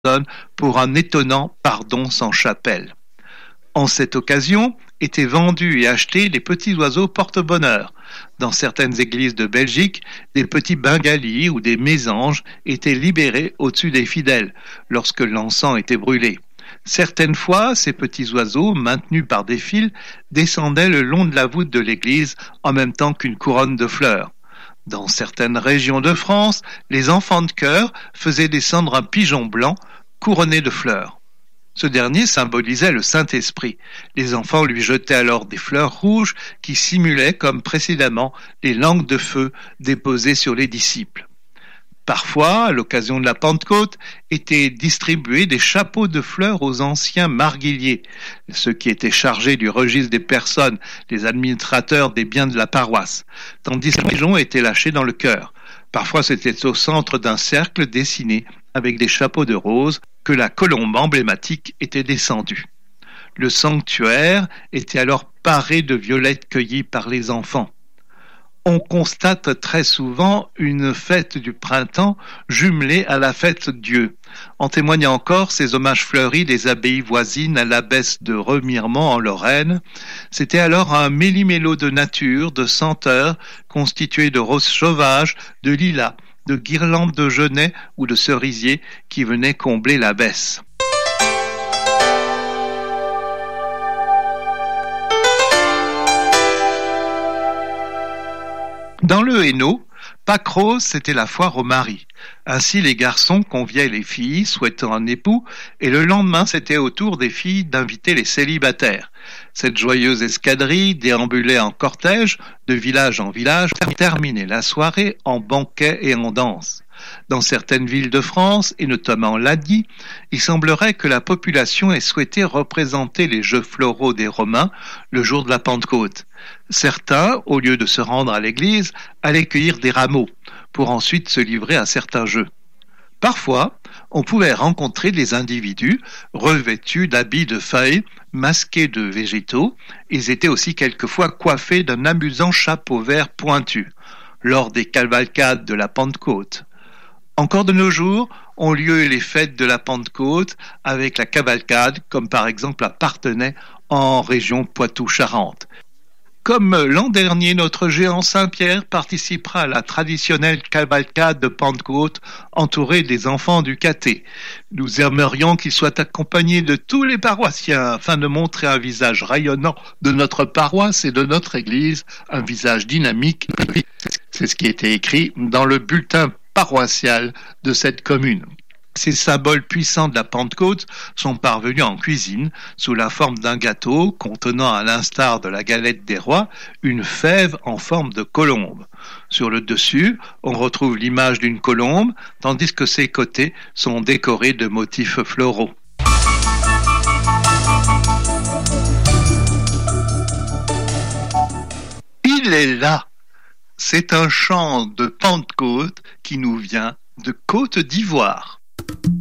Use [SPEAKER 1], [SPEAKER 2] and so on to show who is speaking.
[SPEAKER 1] pour un étonnant pardon sans chapelle. En cette occasion, étaient vendus et achetés des petits oiseaux porte-bonheur. Dans certaines églises de Belgique, des petits bengalis ou des mésanges étaient libérés au-dessus des fidèles lorsque l'encens était brûlé. Certaines fois, ces petits oiseaux, maintenus par des fils, descendaient le long de la voûte de l'église en même temps qu'une couronne de fleurs. Dans certaines régions de France, les enfants de chœur faisaient descendre un pigeon blanc couronné de fleurs. Ce dernier symbolisait le Saint-Esprit. Les enfants lui jetaient alors des fleurs rouges qui simulaient, comme précédemment, les langues de feu déposées sur les disciples. Parfois, à l'occasion de la Pentecôte, étaient distribués des chapeaux de fleurs aux anciens marguilliers, ceux qui étaient chargés du registre des personnes, les administrateurs des biens de la paroisse, tandis que les pigeons étaient lâchés dans le chœur. Parfois, c'était au centre d'un cercle dessiné avec des chapeaux de roses que la colombe emblématique était descendue. Le sanctuaire était alors paré de violettes cueillies par les enfants. On constate très souvent une fête du printemps jumelée à la fête Dieu. En témoignent encore ces hommages fleuris des abbayes voisines à l'abbesse de Remiremont en Lorraine. C'était alors un méli-mélo de nature, de senteurs, constitué de roses sauvages, de lilas, de guirlandes de genêts ou de cerisiers qui venaient combler l'abbesse. Dans le Hainaut, Pâques rose, c'était la foire aux maris. Ainsi, les garçons conviaient les filles souhaitant un époux, et le lendemain, c'était au tour des filles d'inviter les célibataires. Cette joyeuse escadrille déambulait en cortège, de village en village, terminait la soirée en banquet et en danse. Dans certaines villes de France, et notamment l'Adige, il semblerait que la population ait souhaité représenter les jeux floraux des Romains le jour de la Pentecôte. Certains, au lieu de se rendre à l'église, allaient cueillir des rameaux, pour ensuite se livrer à certains jeux. Parfois, on pouvait rencontrer des individus revêtus d'habits de feuilles, masqués de végétaux. Ils étaient aussi quelquefois coiffés d'un amusant chapeau vert pointu, lors des cavalcades de la Pentecôte. Encore de nos jours, ont lieu les fêtes de la Pentecôte avec la cavalcade, comme par exemple à Parthenay en région Poitou-Charentes. Comme l'an dernier, notre géant Saint-Pierre participera à la traditionnelle cavalcade de Pentecôte entouré des enfants du caté. Nous aimerions qu'il soit accompagné de tous les paroissiens afin de montrer un visage rayonnant de notre paroisse et de notre église, un visage dynamique. C'est ce qui était écrit dans le bulletin paroissial de cette commune. Ces symboles puissants de la Pentecôte sont parvenus en cuisine sous la forme d'un gâteau contenant, à l'instar de la galette des rois, une fève en forme de colombe. Sur le dessus, on retrouve l'image d'une colombe, tandis que ses côtés sont décorés de motifs floraux. Il est là. C'est un chant de Pentecôte qui nous vient de Côte d'Ivoire.